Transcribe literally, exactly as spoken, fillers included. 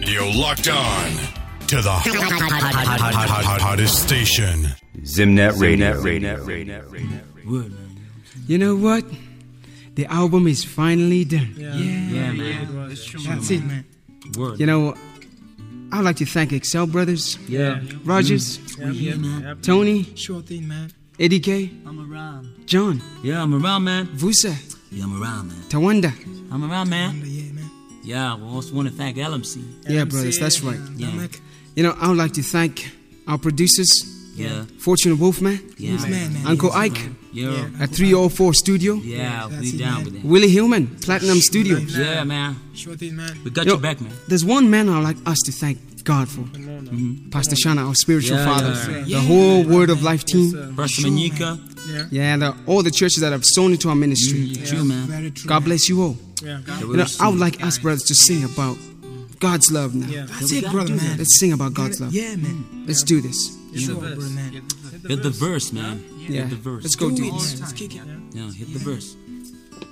radio locked on to the hottest station. Zimnet Radio. You know what? The album is finally done. Yeah, yeah, man. That's it, man. Word. You know, I'd like to thank Excel Brothers, Yeah. Rogers, Yeah, yeah, man. Tony, Sure thing, man. Eddie K, I'm around. John, Yeah, I'm around, man. Vusa, Yeah, I'm around, man. Tawanda. I'm around, man. Yeah, man. Yeah, we also want to thank L M C. Yeah, brothers, that's right. Yeah. Namek. You know, I would like to thank our producers, Yeah. Fortune Wolfman, Yeah. Who's man, man? Uncle Yes, Ike Yeah. at three oh four Studio, Yeah, That's we it, down man. with it. Willie Hillman, Platinum Studio. Yeah, man. Sure thing, man. We got Yo, your back, man. There's one man I'd like us to thank God for. Pastor Shana, our spiritual Yeah, father. yeah, The whole Word of Life team. Pastor Sure, Manika. Yeah. Yeah, the, all the churches that have sown into our ministry. Yeah, true, man. Very true. God bless you all. Yeah. You know, I would like us brothers to sing about God's love now. Yeah. That's it, brother, man. Let's sing about God's love. Yeah, man. Let's do this. Sure, brother, man. Hit the verse, man. Yeah. Hit the verse. Let's go do Do it, this. man. Let's kick it. Yeah, hit the verse.